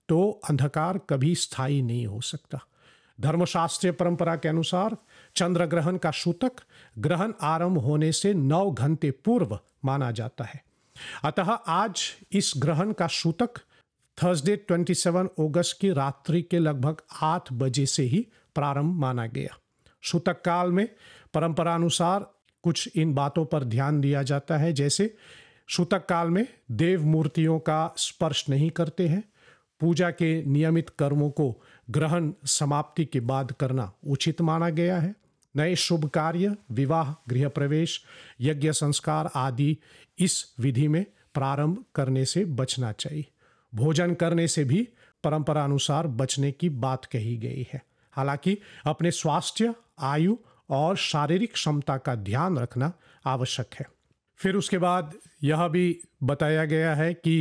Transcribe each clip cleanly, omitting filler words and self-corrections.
तो अंधकार कभी स्थायी नहीं हो सकता। धर्मशास्त्रीय परंपरा के अनुसार चंद्र ग्रहण का सूतक ग्रहण आरंभ होने से 9 घंटे पूर्व माना जाता है। अतः आज इस ग्रहण का सूतक थर्सडे 27 अगस्त की रात्रि के लगभग 8 बजे से ही प्रारंभ माना गया। सूतक काल में परंपरा अनुसार कुछ इन बातों पर ध्यान दिया जाता है, जैसे सूतक काल में देव मूर्तियों का स्पर्श नहीं करते हैं। पूजा के नियमित कर्मों को ग्रहण समाप्ति के बाद करना उचित माना गया है। नए शुभ कार्य, विवाह, गृह प्रवेश, यज्ञ संस्कार आदि इस विधि में प्रारंभ करने से बचना चाहिए। भोजन करने से भी परंपरा अनुसार बचने की बात कही गई है। हालांकि अपने स्वास्थ्य, आयु और शारीरिक क्षमता का ध्यान रखना आवश्यक है। फिर उसके बाद यह भी बताया गया है कि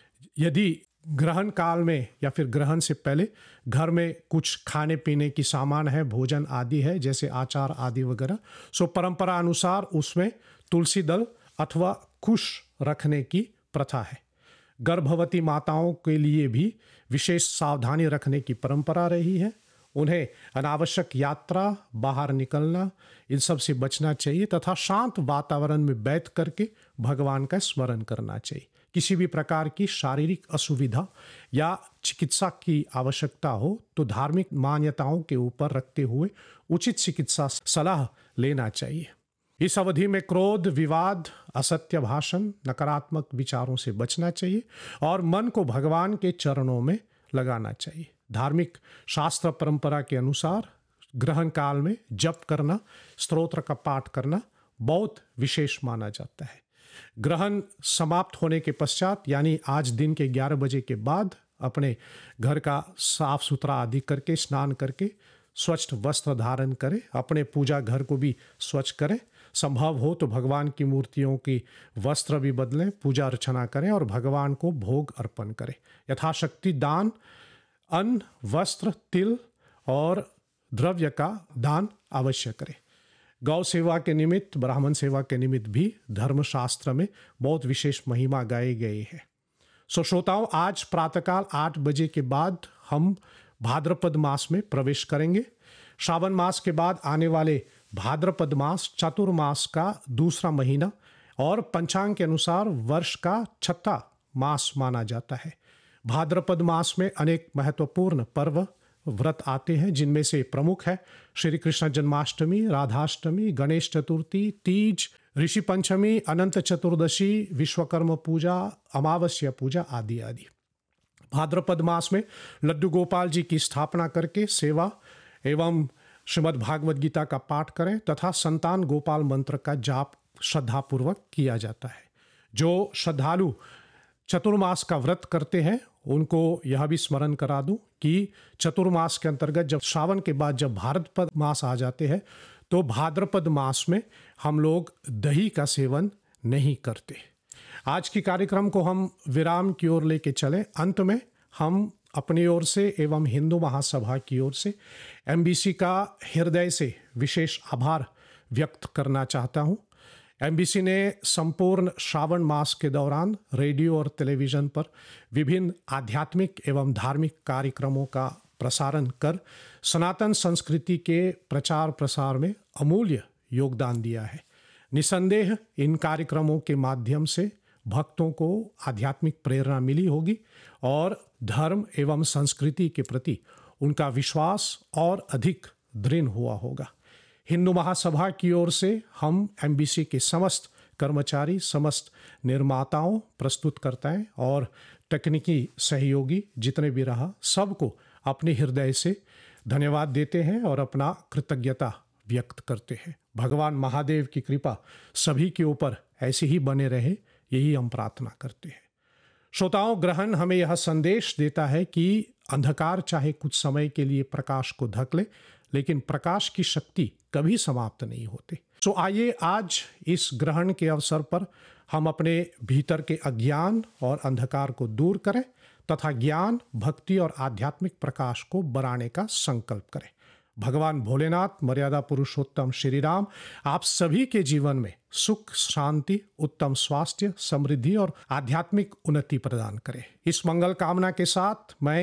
यदि ग्रहण काल में या फिर ग्रहण से पहले घर में कुछ खाने पीने की सामान है, भोजन आदि है, जैसे आचार आदि वगैरह, सो परंपरा अनुसार उसमें तुलसी दल अथवा कुश रखने की प्रथा है। गर्भवती माताओं के लिए भी विशेष सावधानी रखने की परंपरा रही है। उन्हें अनावश्यक यात्रा, बाहर निकलना, इन सब से बचना चाहिए तथा शांत वातावरण में बैठ करके भगवान का स्मरण करना चाहिए। किसी भी प्रकार की शारीरिक असुविधा या चिकित्सा की आवश्यकता हो तो धार्मिक मान्यताओं के ऊपर रखते हुए उचित चिकित्सा सलाह लेना चाहिए। इस अवधि में क्रोध, विवाद, असत्य भाषण, नकारात्मक विचारों से बचना चाहिए और मन को भगवान के चरणों में लगाना चाहिए। धार्मिक शास्त्र परंपरा के अनुसार ग्रहण काल में जप करना, स्तोत्र का पाठ करना बहुत विशेष माना जाता है। ग्रहण समाप्त होने के पश्चात यानी आज दिन के 11 बजे के बाद अपने घर का साफ सुथरा आदि करके, स्नान करके स्वच्छ वस्त्र धारण करें। अपने पूजा घर को भी स्वच्छ करें। संभव हो तो भगवान की मूर्तियों की वस्त्र भी बदलें, पूजा अर्चना करें और भगवान को भोग अर्पण करें। यथाशक्ति दान, अन्न, वस्त्र, तिल और द्रव्य का दान अवश्य करें। गौ सेवा के निमित्त, ब्राह्मण सेवा के निमित्त भी धर्मशास्त्र में बहुत विशेष महिमा गाई गई है। सो श्रोताओं, आज प्रातःकाल 8 बजे के बाद हम भाद्रपद मास में प्रवेश करेंगे। श्रावण मास के बाद आने वाले भाद्रपद मास चातुर्मास का दूसरा महीना और पंचांग के अनुसार वर्ष का 6वां मास माना जाता है। भाद्रपद मास में अनेक महत्वपूर्ण पर्व, व्रत आते हैं, जिनमें से प्रमुख है श्री कृष्ण जन्माष्टमी, राधाष्टमी, गणेश चतुर्थी, तीज, ऋषि पंचमी, अनंत चतुर्दशी, विश्वकर्मा पूजा, अमावस्या पूजा आदि आदि। भाद्रपद मास में लड्डू गोपाल जी की स्थापना करके सेवा एवं श्रीमद् भागवत गीता का पाठ करें तथा संतान गोपाल मंत्र का जाप श्रद्धापूर्वक किया जाता है। जो श्रद्धालु चतुर्मास का व्रत करते हैं उनको यह भी स्मरण करा दूं कि चतुर्मास के अंतर्गत जब श्रावण के बाद जब भाद्रपद मास आ जाते हैं तो भाद्रपद मास में हम लोग दही का सेवन नहीं करते। आज की कार्यक्रम को हम विराम की ओर लेके चले। अंत में हम अपनी ओर से एवं हिंदू महासभा की ओर से एमबीसी का हृदय से विशेष आभार व्यक्त करना चाहता हूँ। एमबीसी ने संपूर्ण श्रावण मास के दौरान रेडियो और टेलीविज़न पर विभिन्न आध्यात्मिक एवं धार्मिक कार्यक्रमों का प्रसारण कर सनातन संस्कृति के प्रचार प्रसार में अमूल्य योगदान दिया है। निसंदेह इन कार्यक्रमों के माध्यम से भक्तों को आध्यात्मिक प्रेरणा मिली होगी और धर्म एवं संस्कृति के प्रति उनका विश्वास और अधिक दृढ़ हुआ होगा। हिंदू महासभा की ओर से हम एमबीसी के समस्त कर्मचारी, समस्त निर्माताओं, प्रस्तुतकर्ताएं और तकनीकी सहयोगी जितने भी रहा, सबको अपने हृदय से धन्यवाद देते हैं और अपना कृतज्ञता व्यक्त करते हैं। भगवान महादेव की कृपा सभी के ऊपर ऐसी ही बने रहे, यही हम प्रार्थना करते हैं। श्रोताओं, ग्रहण हमें यह संदेश देता है कि अंधकार चाहे कुछ समय के लिए प्रकाश को ढक ले, लेकिन प्रकाश की शक्ति कभी समाप्त नहीं होती। सो आइए आज इस ग्रहण के अवसर पर हम अपने भीतर के अज्ञान और अंधकार को दूर करें तथा ज्ञान, भक्ति और आध्यात्मिक प्रकाश को बढ़ाने का संकल्प करें। भगवान भोलेनाथ, मर्यादा पुरुषोत्तम श्री राम आप सभी के जीवन में सुख, शांति, उत्तम स्वास्थ्य, समृद्धि और आध्यात्मिक उन्नति प्रदान करें। इस मंगल कामना के साथ मैं